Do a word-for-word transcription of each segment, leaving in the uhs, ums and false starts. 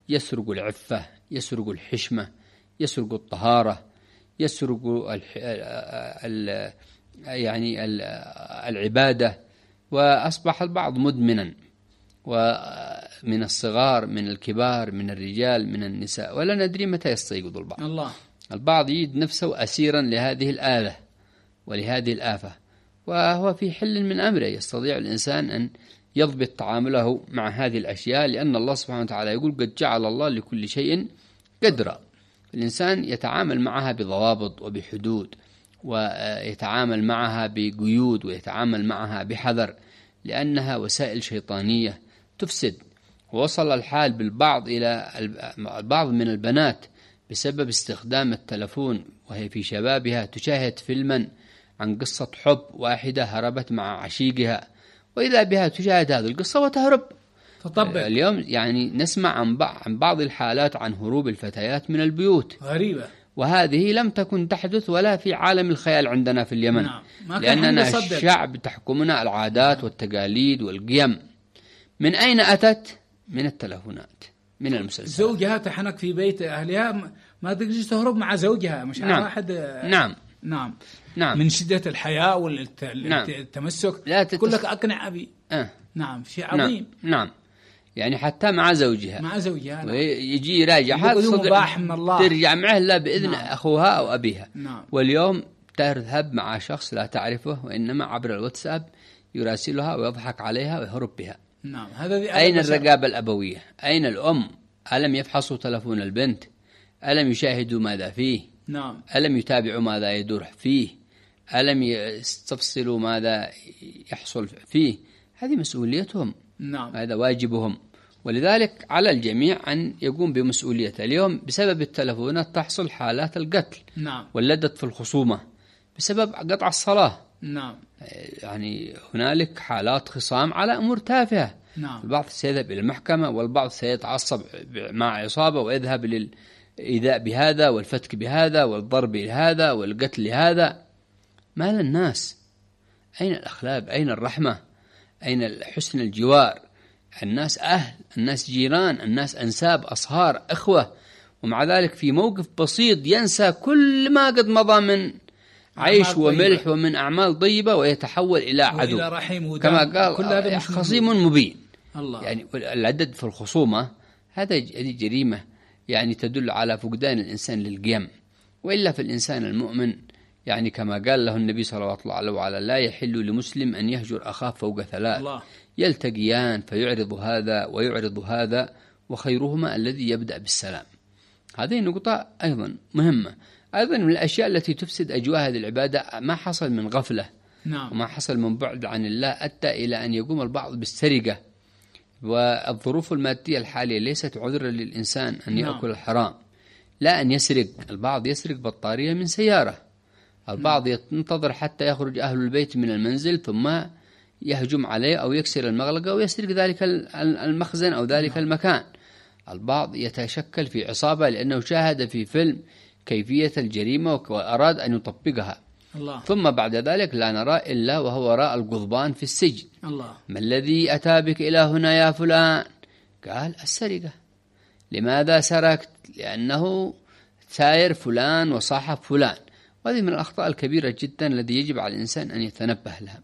يسرق العفة، يسرق الحشمة، يسرق الطهارة، يسرق ال ال يعني ال العبادة، وأصبح البعض مدمنا، ومن الصغار من الكبار من الرجال من النساء، ولا ندري متى يستيقظ البعض. الله. البعض يجد نفسه أسيرا لهذه الآلة ولهذه الآفة، وهو في حل من أمره. يستطيع الإنسان أن يضبط تعامله مع هذه الأشياء، لأن الله سبحانه وتعالى يقول قد جعل الله لكل شيء قدرا. الإنسان يتعامل معها بضوابط وبحدود، ويتعامل معها بقيود، ويتعامل معها بحذر، لأنها وسائل شيطانية تفسد. ووصل الحال بالبعض إلى البعض من البنات بسبب استخدام التلفون وهي في شبابها تشاهد فيلما عن قصة حب واحدة هربت مع عشيقها، وإذا بها تشاهد هذه القصة وتهرب. تطبق. اليوم يعني نسمع عن بعض الحالات عن هروب الفتيات من البيوت، غريبة، وهذه لم تكن تحدث ولا في عالم الخيال عندنا في اليمن. نعم. لأننا الشعب تحكمنا العادات والتقاليد والقيم. من أين أتت؟ من التلفونات، من المسلسلات. زوجها تحنك في بيت أهلها، ما تقدرش تهرب مع زوجها، مش نعم. واحد. نعم نعم نعم. من شدة الحياء والتمسك لا تتس... يقول لك أقنع أبي. أه. نعم، شيء عظيم. نعم. نعم، يعني حتى مع زوجها مع زوجها نعم. ويجي يراجعها ترجع معه لا بإذن نعم. أخوها أو أبيها. نعم. واليوم تذهب مع شخص لا تعرفه، وإنما عبر الواتساب يراسلها ويضحك عليها ويهرب بها. نعم. هذا أين الرقابة الأبوية؟ أين الأم؟ ألم يفحصوا تلفون البنت؟ ألم يشاهدوا ماذا فيه؟ نعم. ألم يتابعوا ماذا يدور فيه؟ ألم يستفصلوا ماذا يحصل فيه؟ هذه مسؤوليتهم. نعم. هذا واجبهم، ولذلك على الجميع أن يقوم بمسؤوليته. اليوم بسبب التلفونات تحصل حالات القتل. نعم. ولدت في الخصومة بسبب قطع الصلاة. نعم. يعني هنالك حالات خصام على أمور تافهة. نعم. البعض سيذهب إلى المحكمة، والبعض سيتعصب مع عصابة ويذهب للإيذاء بهذا والفتك بهذا والضرب لهذا والقتل لهذا. ما للناس؟ أين الأخلاق؟ أين الرحمة؟ أين حسن الجوار؟ الناس أهل، الناس جيران، الناس أنساب، أصهار، أخوة، ومع ذلك في موقف بسيط ينسى كل ما قد مضى من عيش وملح طيبة. ومن أعمال طيبة، ويتحول إلى عدو كما قال خصيم مبين. الله. يعني العدد في الخصومة هذا جريمة يعني تدل على فقدان الإنسان للقيم. وإلا في الإنسان المؤمن يعني كما قال له النبي صلى الله عليه وسلم لا يحل لمسلم أن يهجر أخاه فوق ثلاث. الله. يلتقيان فيعرض هذا ويعرض هذا، وخيرهما الذي يبدأ بالسلام. هذه نقطة أيضا مهمة. أيضا من الأشياء التي تفسد أجواء هذه العبادة ما حصل من غفلة. نعم. وما حصل من بعد عن الله أدى إلى أن يقوم البعض بالسرقة. والظروف المادية الحالية ليست عذرا للإنسان أن نعم. يأكل الحرام، لا أن يسرق. البعض يسرق بطارية من سيارة، البعض ينتظر حتى يخرج أهل البيت من المنزل ثم يهجم عليه أو يكسر المغلقة ويسرق ذلك المخزن أو ذلك نعم. المكان. البعض يتشكل في عصابة لأنه شاهد في فيلم كيفية الجريمة وأراد أن يطبقها. الله. ثم بعد ذلك لا نرى إلا وهو وراء القضبان في السجن. الله. ما الذي أتى بك إلى هنا يا فلان؟ قال السرقة. لماذا سرقت؟ لأنه ساير فلان وصاحب فلان. وهذه من الأخطاء الكبيرة جدا التي يجب على الإنسان أن يتنبه لها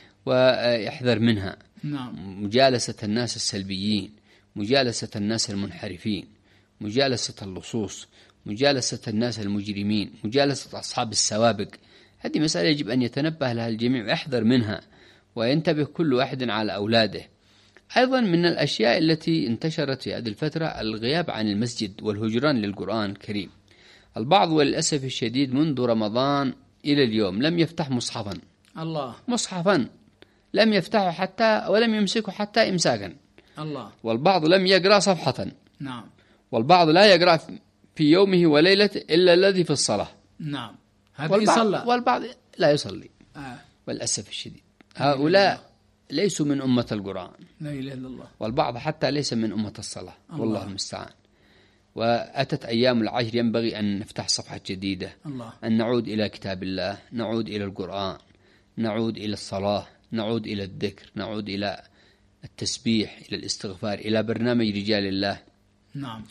ويحذر منها. نعم. مجالسة الناس السلبيين، مجالسة الناس المنحرفين، مجالسة اللصوص، مجالسة الناس المجرمين، مجالسة أصحاب السوابق. هذه مسألة يجب أن يتنبه لها الجميع ويحذر منها، وينتبه كل واحد على أولاده. أيضا من الأشياء التي انتشرت في هذه الفترة الغياب عن المسجد والهجران للقرآن الكريم. البعض وللأسف الشديد منذ رمضان إلى اليوم لم يفتح مصحفا. الله. مصحفا لم يفتحه حتى ولم يمسكه حتى إمساكا. الله. والبعض لم يقرأ صفحة. نعم. والبعض لا يقرأ في يومه وليلة إلا الذي في الصلاة. نعم. هذا يصلى. والبعض لا يصلي. آه. والأسف الشديد هؤلاء ليسوا من أمة القرآن. لا إله إلا الله. والبعض حتى ليس من أمة الصلاة. الله. والله المستعان. وأتت أيام العشر ينبغي أن نفتح صفحة جديدة. الله. أن نعود إلى كتاب الله، نعود إلى القرآن، نعود إلى الصلاة، نعود إلى الذكر، نعود إلى التسبيح، إلى الاستغفار، إلى برنامج رجال الله. نعم.